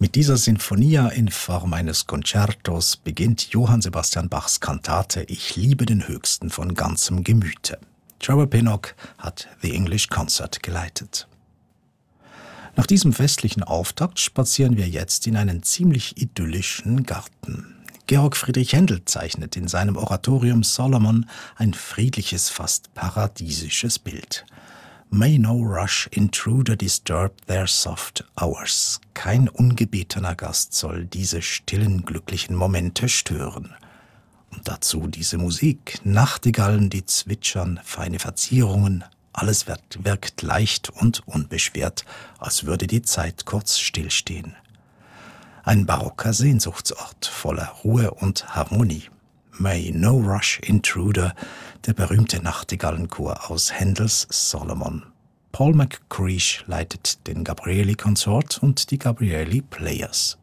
Mit dieser Sinfonia in Form eines Concertos beginnt Johann Sebastian Bachs Kantate Ich liebe den Höchsten von ganzem Gemüte. Trevor Pinnock hat The English Concert geleitet. Nach diesem festlichen Auftakt spazieren wir jetzt in einen ziemlich idyllischen Garten. Georg Friedrich Händel zeichnet in seinem Oratorium Solomon ein friedliches, fast paradiesisches Bild. May no rush intruder disturb their soft hours. Kein ungebetener Gast soll diese stillen, glücklichen Momente stören. Und dazu diese Musik, Nachtigallen, die zwitschern, feine Verzierungen, alles wirkt leicht und unbeschwert, als würde die Zeit kurz stillstehen. Ein barocker Sehnsuchtsort voller Ruhe und Harmonie. May no rush intruder, der berühmte Nachtigallenchor aus Händels Solomon. Paul McCreesh leitet den Gabrieli Consort und die Gabrieli Players.